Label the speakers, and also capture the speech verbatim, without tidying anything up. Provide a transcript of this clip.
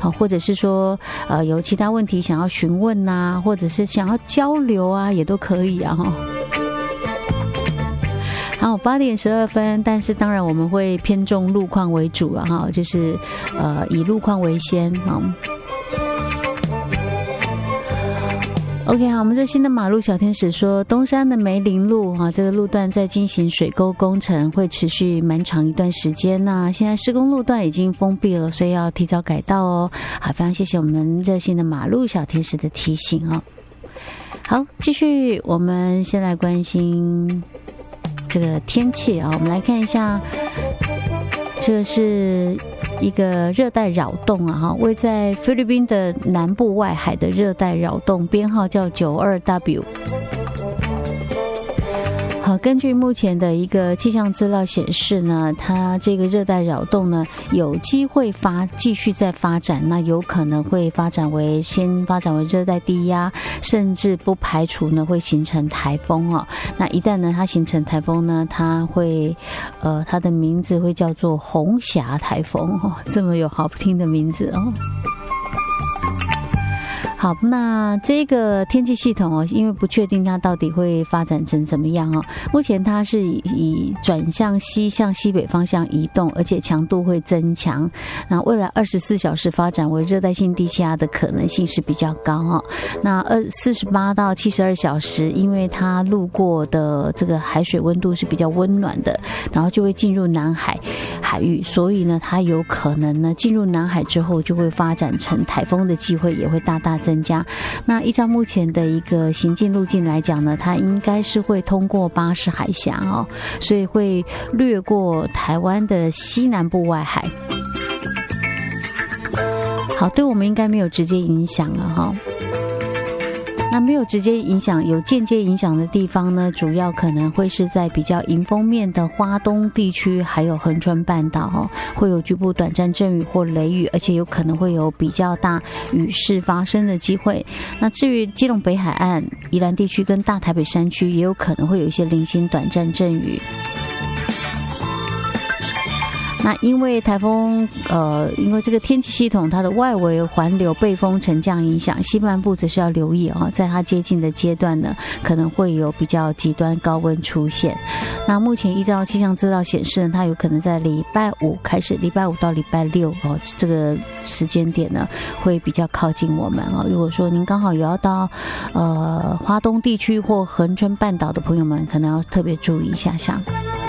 Speaker 1: 好，或者是说呃有其他问题想要询问啊，或者是想要交流啊，也都可以啊哈。好，八点十二分，但是当然我们会偏重路况为主啊哈，就是呃以路况为先啊。OK， 好，我们这新的马路小天使说，东山的梅林路啊，这个路段在进行水沟工程，会持续蛮长一段时间呐、啊。现在施工路段已经封闭了，所以要提早改道哦。好，非常谢谢我们热心的马路小天使的提醒哦。好，继续，我们先来关心这个天气啊，我们来看一下，这是一个热带扰动啊，哈，位在菲律宾的南部外海的热带扰动，编号叫 九二 W。好，根据目前的一个气象资料显示呢，它这个热带扰动呢有机会发继续再发展，那有可能会发展为先发展为热带低压，甚至不排除呢会形成台风哦。那一旦呢它形成台风呢，它会呃它的名字会叫做红霞台风哦，这么有好听的名字哦。好，那这个天气系统哦，因为不确定它到底会发展成怎么样哦。目前它是以以转向西向西北方向移动，而且强度会增强。那未来二十四小时发展为热带性低气压的可能性是比较高哦。那二四十八到七十二小时，因为它路过的这个海水温度是比较温暖的，然后就会进入南海海域，所以呢，它有可能呢进入南海之后就会发展成台风的机会也会大大增加。增加。那依照目前的一个行进路径来讲呢，它应该是会通过巴士海峡哦，所以会掠过台湾的西南部外海。好，对我们应该没有直接影响了哈。那没有直接影响，有间接影响的地方呢，主要可能会是在比较迎风面的花东地区，还有恒春半岛哦，会有局部短暂阵雨或雷雨，而且有可能会有比较大雨势发生的机会。那至于基隆北海岸、宜兰地区跟大台北山区，也有可能会有一些零星短暂阵雨。那因为台风，呃，因为这个天气系统它的外围环流背风沉降影响，西半部则是要留意啊、哦，在它接近的阶段呢，可能会有比较极端高温出现。那目前依照气象资料显示呢，它有可能在礼拜五开始，礼拜五到礼拜六哦，这个时间点呢会比较靠近我们啊、哦。如果说您刚好有要到呃花东地区或恒春半岛的朋友们，可能要特别注意一下下。